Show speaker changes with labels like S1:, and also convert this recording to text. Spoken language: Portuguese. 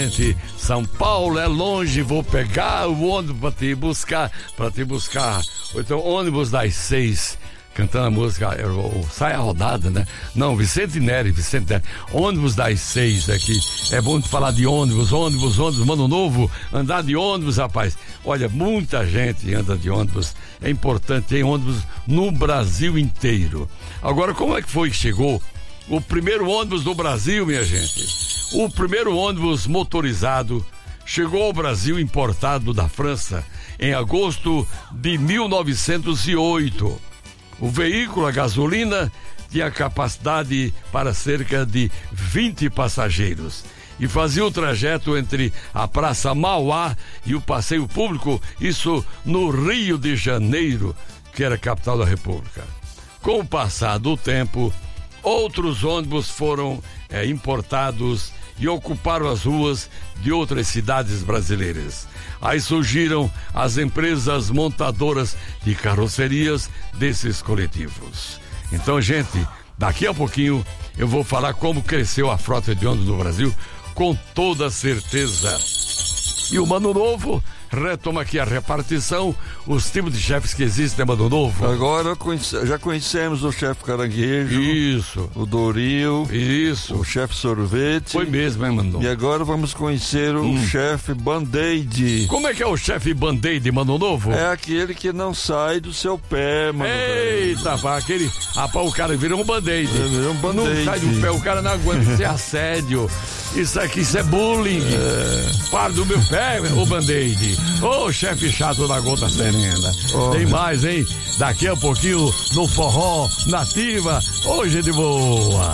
S1: São Paulo é longe, vou pegar o ônibus pra te buscar. Ou então, ônibus das 6, cantando a música, sai a rodada, né? Não, Vicente Neri, ônibus das 6 aqui. É bom falar de ônibus, Mano Novo, andar de ônibus, rapaz. Olha, muita gente anda de ônibus, é importante, tem ônibus no Brasil inteiro. Agora, como é que foi que chegou o primeiro ônibus do Brasil, minha gente? O primeiro ônibus motorizado chegou ao Brasil importado da França em agosto de 1908. O veículo a gasolina tinha capacidade para cerca de 20 passageiros e fazia o trajeto entre a Praça Mauá e o Passeio Público, isso no Rio de Janeiro, que era a capital da República. Com o passar do tempo, outros ônibus foram importados e ocuparam as ruas de outras cidades brasileiras. Aí surgiram as empresas montadoras de carrocerias desses coletivos. Então, gente, daqui a pouquinho eu vou falar como cresceu a frota de ônibus no Brasil, com toda certeza. E o Mano Novo retoma aqui a repartição, os tipos de chefes que existem, Mano Novo.
S2: Agora já conhecemos o chefe Caranguejo.
S1: Isso.
S2: O Doril.
S1: Isso.
S2: O chefe Sorvete.
S1: Foi mesmo, hein, Mano Novo?
S2: E agora vamos conhecer o chefe Band-Aid.
S1: Como é que é o chefe Band-Aid, Mano Novo?
S2: É aquele que não sai do seu pé, mano.
S1: Eita, pá, o cara vira um Band-Aid.
S2: Virou um Band-Aid.
S1: Não sai do pé, o cara não aguenta, isso é assédio. Isso é bullying. Para do meu pé, o Band-Aid. Ô, chefe chato da gota serena. Tem mais, hein? Daqui a pouquinho no Forró Nativa. Hoje de boa.